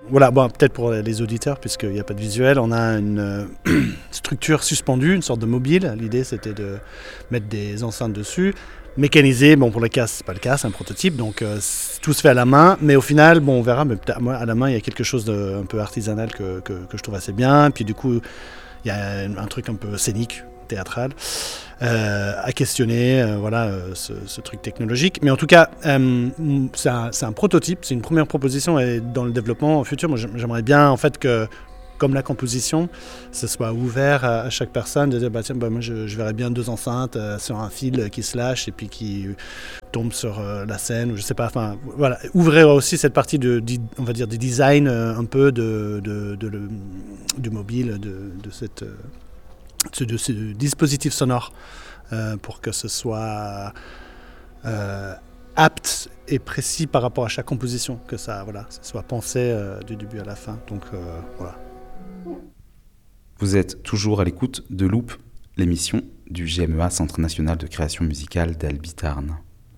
voilà, bon, peut-être pour les auditeurs, puisqu'il n'y a pas de visuel, on a une structure suspendue, une sorte de mobile. L'idée, c'était de mettre des enceintes dessus, mécanisé. Bon, pour le cas, c'est pas le cas, c'est un prototype, donc tout se fait à la main. Mais au final, bon, on verra. Mais moi, à la main, il y a quelque chose d'un peu artisanal que je trouve assez bien. Puis du coup, il y a un truc un peu scénique, théâtral, à questionner, ce truc technologique. Mais en tout cas, c'est un prototype, c'est une première proposition. Et dans le développement futur, moi, j'aimerais bien en fait que, comme la composition, ce soit ouvert à chaque personne de dire moi je verrais bien 2 enceintes sur un fil qui se lâche et puis qui tombe sur la scène, ou je sais pas, enfin voilà, ouvrir aussi cette partie on va dire du design un peu du mobile, de ce dispositif sonore pour que ce soit apte et précis par rapport à chaque composition, que ça soit pensé du début à la fin. Donc voilà. Vous êtes toujours à l'écoute de Loop, l'émission du GMEA, Centre National de Création Musicale d'Albi Tarn.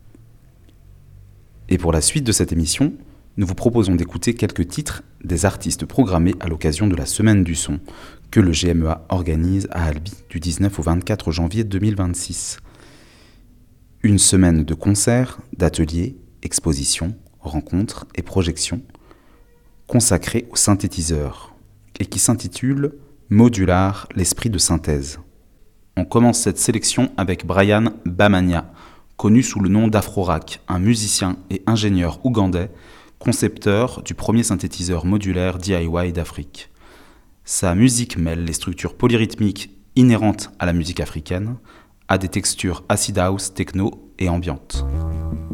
Et pour la suite de cette émission, nous vous proposons d'écouter quelques titres des artistes programmés à l'occasion de la Semaine du Son que le GMEA organise à Albi du 19 au 24 janvier 2026. Une semaine de concerts, d'ateliers, expositions, rencontres et projections consacrée au synthétiseur et qui s'intitule « Modular, l'esprit de synthèse ». On commence cette sélection avec Brian Bamania, connu sous le nom d'Afrorack, un musicien et ingénieur ougandais, concepteur du premier synthétiseur modulaire DIY d'Afrique. Sa musique mêle les structures polyrythmiques inhérentes à la musique africaine à des textures acid house, techno et ambiantes.